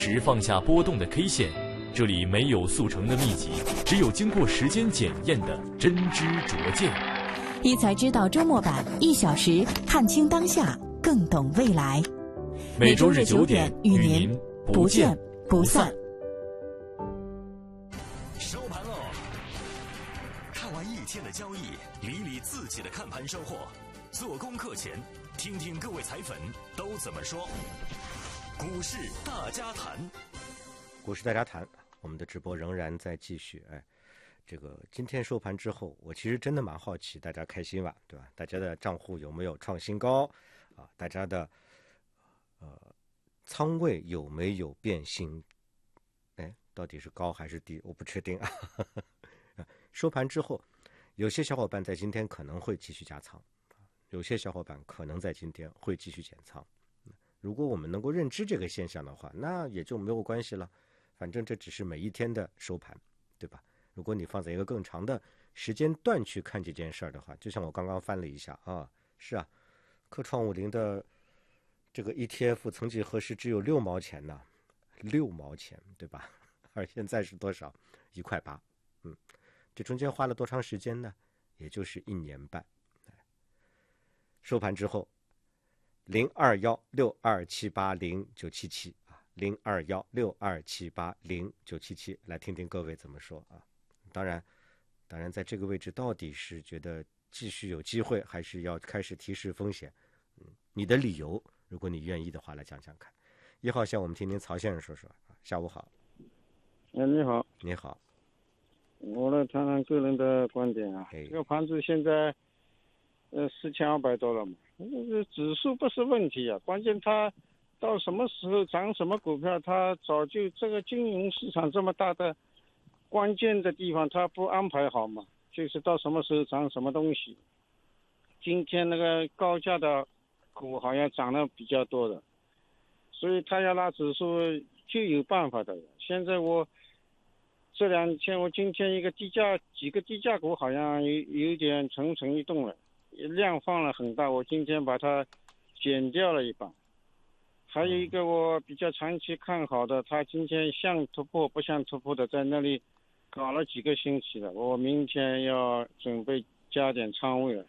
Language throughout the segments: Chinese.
时放下波动的 K 线，这里没有速成的秘籍，只有经过时间检验的真知灼见。 一才知道周末版1小时看清当下，更懂未来。 每周日9点与您不见不散。 收盘喽！看完一天的交易，理理自己的看盘收获。做功课前，听听各位彩粉都怎么说。股市大家谈， 股市大家谈，我们的直播仍然在继续。这个今天收盘之后，我其实真的蛮好奇，大家开心吧，对吧？大家的账户有没有创新高啊？大家的仓位有没有变新？到底是高还是低？我不确定啊。收盘之后，有些小伙伴在今天可能会继续加仓，有些小伙伴可能在今天会继续减仓。如果我们能够认知这个现象的话，那也就没有关系了，反正这只是每一天的收盘，对吧？如果你放在一个更长的时间段去看这件事儿的话，就像我刚刚翻了一下啊，是啊，科创50的这个 ETF 曾几何时只有6毛钱呢，6毛钱，对吧？而现在是多少？1块8。这中间花了多长时间呢？也就是1年半。收盘之后，021627809777啊，021627809777，来听听各位怎么说啊。当然，在这个位置到底是觉得继续有机会，还是要开始提示风险？你的理由，如果你愿意的话，来讲讲看。1号线，我们听听曹先生说说。下午好。 你好。 你好。 我来谈谈个人的观点啊。这个盘子现在，4200多了嘛，指数不是问题啊，关键它到什么时候涨什么股票，它早就这个金融市场这么大的关键的地方，它不安排好嘛，就是到什么时候涨什么东西。今天那个高价的股好像涨得比较多的，所以它要拉指数就有办法的。现在这2天我今天几个低价股好像有点蠢蠢欲动了，量放了很大，我今天把它减掉了一半。还有一个我比较长期看好的，它今天像突破不像突破的，在那里搞了几个星期了，我明天要准备加点仓位了。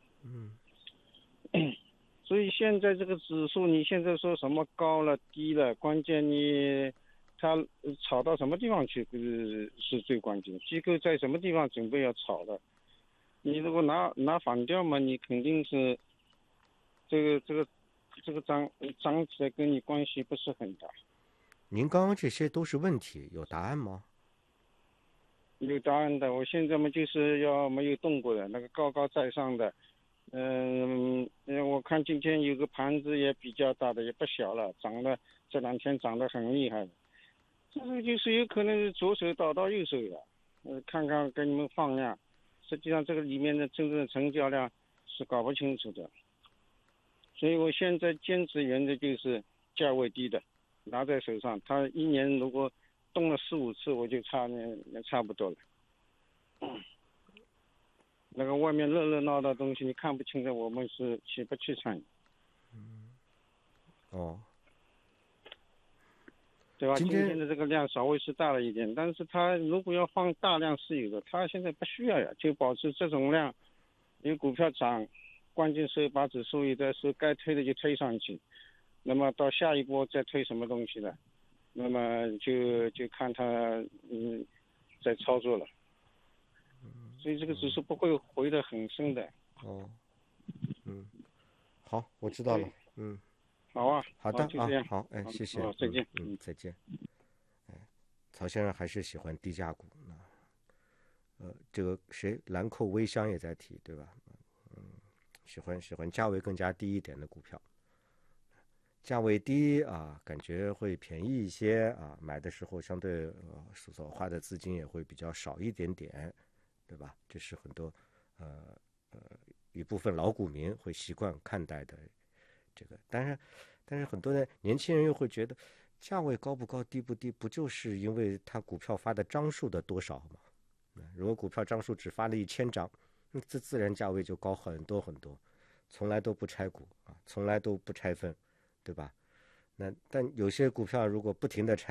所以现在这个指数，你现在说什么高了低了，关键它炒到什么地方去是最关键的，机构在什么地方准备要炒的。你如果拿反调嘛，你肯定是这个涨起来跟你关系不是很大。 您刚刚这些都是问题，有答案吗？ 有答案的，我现在嘛就是要没有动过的那个高高在上的。我看今天有个盘子也比较大的，也不小了，这2天涨得很厉害。这个就是有可能是左手倒到右手了。看看给你们放量，实际上这个里面的真正的成交量是搞不清楚的。所以我现在坚持原则就是价位低的拿在手上，它1年如果动了4、5次，我就差不多了。那个外面热闹的东西你看不清的，我们是不去参与。对吧？今天的这个量稍微是大了一点，但是它如果要放大量是有的，它现在不需要呀，就保持这种量。有股票涨，关键是把指数有的时候该推的就推上去，那么到下一波再推什么东西的，那么就看它在操作了。所以这个指数不会回得很深的。 好，我知道了。 好啊， 好的就这样。 好，谢谢。 再见。 再见。曹先生还是喜欢低价股。这个兰蔻微香也在提，对吧？喜欢价位更加低一点的股票。价位低啊，感觉会便宜一些啊，买的时候相对所花的资金也会比较少一点点，对吧？这是很多一部分老股民会习惯看待的这个。但是很多的年轻人又会觉得，价位高不高低不低，不就是因为他股票发的张数的多少吗？如果股票张数只发了1000张，这自然价位就高很多很多，从来都不拆股啊，从来都不拆分，对吧？ 但有些股票如果不停的